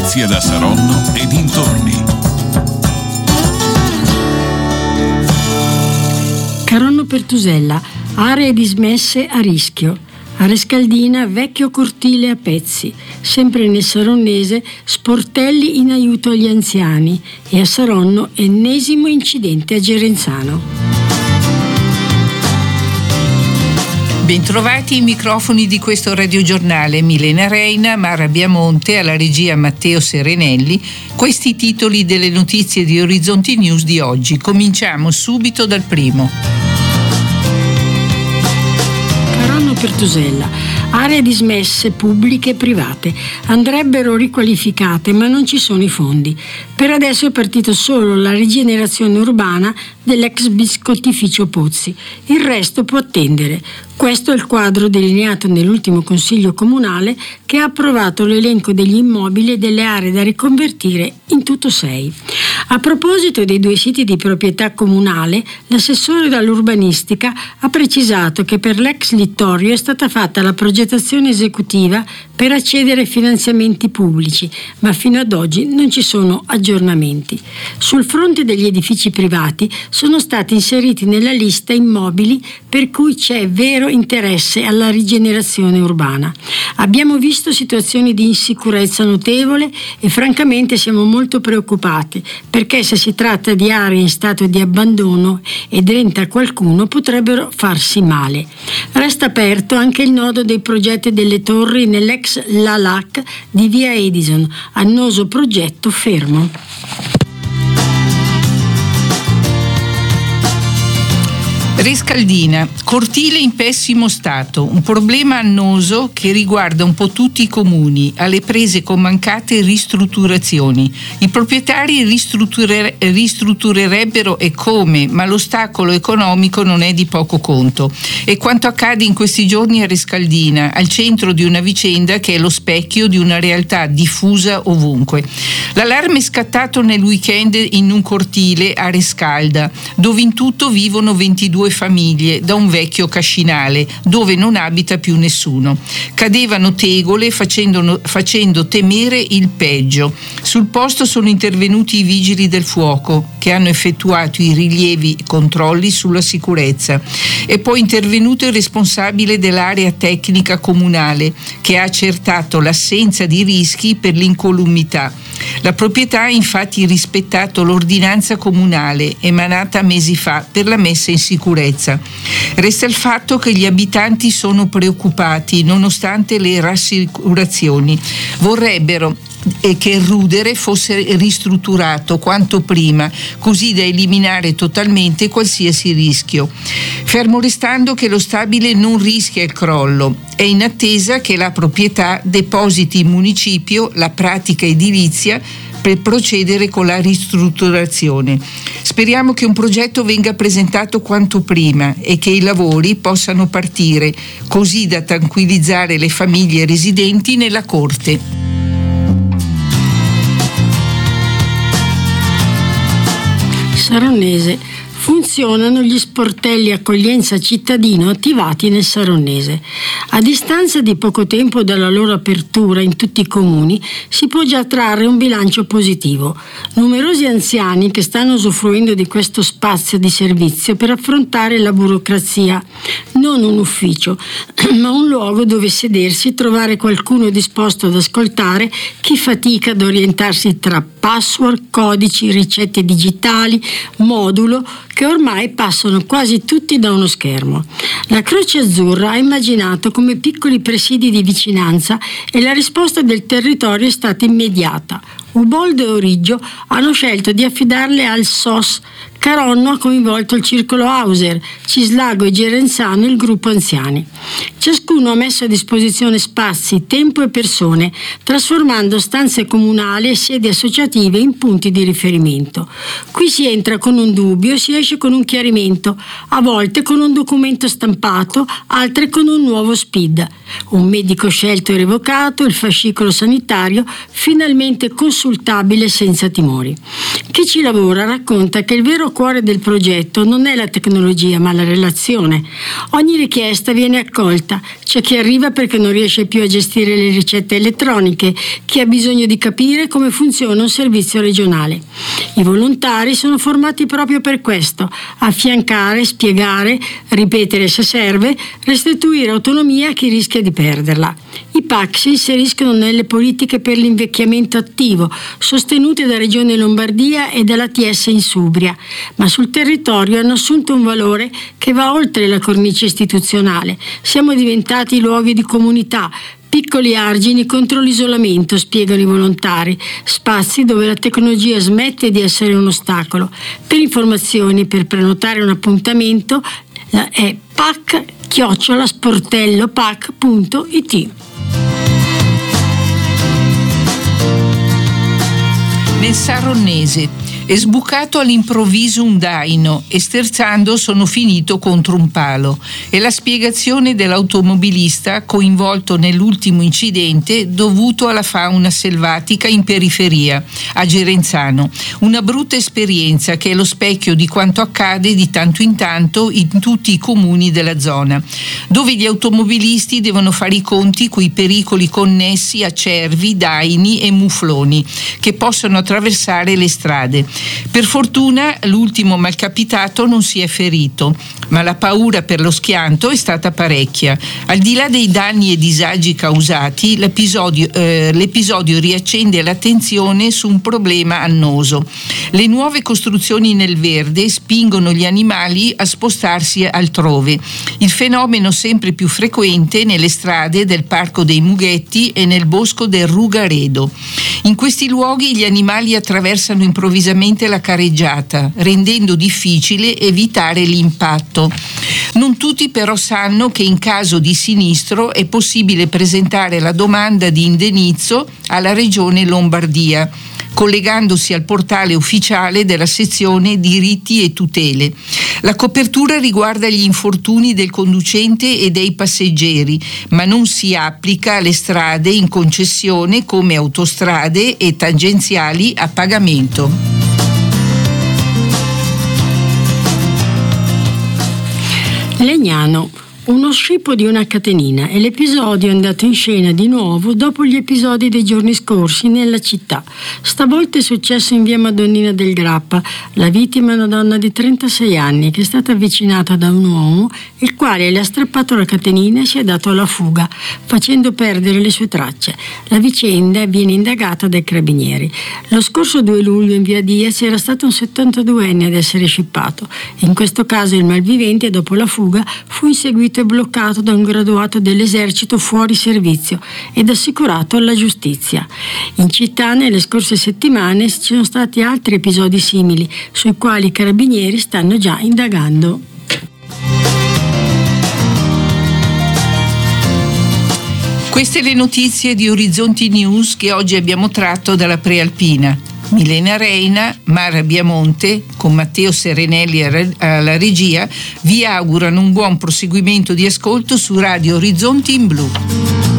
notizie da Saronno e dintorni. Caronno Pertusella, aree dismesse a rischio. A Rescaldina, vecchio cortile a pezzi. Sempre nel Saronnese, sportelli in aiuto agli anziani. E a Saronno, ennesimo incidente a Gerenzano. Bentrovati ai microfoni di questo radiogiornale. Milena Reina, Mara Biamonte, alla regia Matteo Serenelli. Questi i titoli delle notizie di Orizzonti News di oggi. Cominciamo subito dal primo. Caronno Pertusella. Aree dismesse, pubbliche e private. Andrebbero riqualificate, ma non ci sono i fondi. Per adesso è partito solo la rigenerazione urbana dell'ex biscottificio Pozzi. Il resto può attendere. Questo è il quadro delineato nell'ultimo Consiglio Comunale che ha approvato l'elenco degli immobili e delle aree da riconvertire, in tutto 6. A proposito dei 2 siti di proprietà comunale, l'assessore all'urbanistica ha precisato che per l'ex Littorio è stata fatta la progettazione esecutiva per accedere ai finanziamenti pubblici, ma fino ad oggi non ci sono aggiornamenti. Sul fronte degli edifici privati sono stati inseriti nella lista immobili per cui c'è vero interesse alla rigenerazione urbana. Abbiamo visto situazioni di insicurezza notevole e francamente siamo molto preoccupati, perché se si tratta di aree in stato di abbandono ed entra qualcuno potrebbero farsi male. Resta aperto anche il nodo dei progetti delle torri nell'ex LALAC di via Edison, annoso progetto fermo. Rescaldina, cortile in pessimo stato, un problema annoso che riguarda un po' tutti i comuni, alle prese con mancate ristrutturazioni. I proprietari ristrutturerebbero e come, ma l'ostacolo economico non è di poco conto. E quanto accade in questi giorni a Rescaldina, al centro di una vicenda che è lo specchio di una realtà diffusa ovunque. L'allarme è scattato nel weekend in un cortile a Rescalda, dove in tutto vivono 22 famiglie da un vecchio cascinale dove non abita più nessuno. Cadevano tegole facendo temere il peggio. Sul posto sono intervenuti i vigili del fuoco che hanno effettuato i rilievi e controlli sulla sicurezza. È poi intervenuto il responsabile dell'area tecnica comunale che ha accertato l'assenza di rischi per l'incolumità. La proprietà ha infatti rispettato l'ordinanza comunale emanata mesi fa per la messa in sicurezza. Resta il fatto che gli abitanti sono preoccupati nonostante le rassicurazioni. Vorrebbero che il rudere fosse ristrutturato quanto prima, così da eliminare totalmente qualsiasi rischio. Fermo restando che lo stabile non rischia il crollo, è in attesa che la proprietà depositi in municipio la pratica edilizia per procedere con la ristrutturazione. Speriamo che un progetto venga presentato quanto prima e che i lavori possano partire, così da tranquillizzare le famiglie residenti nella corte. Saronnese. Funzionano gli sportelli accoglienza cittadino attivati nel Saronnese. A distanza di poco tempo dalla loro apertura in tutti i comuni si può già trarre un bilancio positivo. Numerosi anziani che stanno usufruendo di questo spazio di servizio per affrontare la burocrazia. Non un ufficio, ma un luogo dove sedersi e trovare qualcuno disposto ad ascoltare chi fatica ad orientarsi tra password, codici, ricette digitali, modulo, che ormai passano quasi tutti da uno schermo. La Croce Azzurra ha immaginato come piccoli presidi di vicinanza e la risposta del territorio è stata immediata. Uboldo e Origgio hanno scelto di affidarle al SOS. Caronno ha coinvolto il Circolo Hauser, Cislago e Gerenzano il gruppo anziani. Ciascuno ha messo a disposizione spazi, tempo e persone, trasformando stanze comunali e sedi associative in punti di riferimento. Qui si entra con un dubbio e si esce con un chiarimento, a volte con un documento stampato, altre con un nuovo SPID. Un medico scelto e revocato, il fascicolo sanitario, finalmente consultabile senza timori. Chi ci lavora racconta che il vero cuore del progetto non è la tecnologia ma la relazione. Ogni richiesta viene accolta. C'è chi arriva perché non riesce più a gestire le ricette elettroniche, chi ha bisogno di capire come funziona un servizio regionale. I volontari sono formati proprio per questo: affiancare, spiegare, ripetere se serve, restituire autonomia a chi rischia di perderla. I PAC si inseriscono nelle politiche per l'invecchiamento attivo, sostenute da Regione Lombardia e dall'ATS Insubria, ma sul territorio hanno assunto un valore che va oltre la cornice istituzionale. Siamo diventati luoghi di comunità, piccoli argini contro l'isolamento, spiegano i volontari, spazi dove la tecnologia smette di essere un ostacolo. Per informazioni, per prenotare un appuntamento, è pac@sportellopac.it. Nel Saronnese è sbucato all'improvviso un daino e sterzando sono finito contro un palo. È la spiegazione dell'automobilista coinvolto nell'ultimo incidente dovuto alla fauna selvatica in periferia, a Gerenzano. Una brutta esperienza che è lo specchio di quanto accade di tanto in tanto in tutti i comuni della zona, dove gli automobilisti devono fare i conti coi pericoli connessi a cervi, daini e mufloni che possono attraversare le strade. Per fortuna l'ultimo malcapitato non si è ferito, ma la paura per lo schianto è stata parecchia. Al di là dei danni e disagi causati, l'episodio riaccende l'attenzione su un problema annoso. Le nuove costruzioni nel verde spingono gli animali a spostarsi altrove. Il fenomeno sempre più frequente nelle strade del Parco dei Mughetti e nel bosco del Rugaredo. In questi luoghi gli animali attraversano improvvisamente la careggiata, rendendo difficile evitare l'impatto. Non tutti però sanno che in caso di sinistro è possibile presentare la domanda di indennizzo alla Regione Lombardia, collegandosi al portale ufficiale della sezione diritti e tutele. La copertura riguarda gli infortuni del conducente e dei passeggeri, ma non si applica alle strade in concessione come autostrade e tangenziali a pagamento. Legnano, uno scippo di una catenina, e l'episodio è andato in scena di nuovo dopo gli episodi dei giorni scorsi nella città. Stavolta è successo in via Madonnina del Grappa. La vittima è una donna di 36 anni che è stata avvicinata da un uomo il quale le ha strappato la catenina e si è dato alla fuga, facendo perdere le sue tracce. La vicenda viene indagata dai carabinieri. Lo scorso 2 luglio in via Diaz era stato un 72enne ad essere scippato. In questo caso il malvivente, dopo la fuga, fu inseguito e bloccato da un graduato dell'esercito fuori servizio ed assicurato alla giustizia. In città nelle scorse settimane ci sono stati altri episodi simili sui quali i carabinieri stanno già indagando. Queste le notizie di Orizzonti News che oggi abbiamo tratto dalla Prealpina. Milena Reina, Mara Biamonte, con Matteo Serenelli alla regia, vi augurano un buon proseguimento di ascolto su Radio Orizzonti in Blu.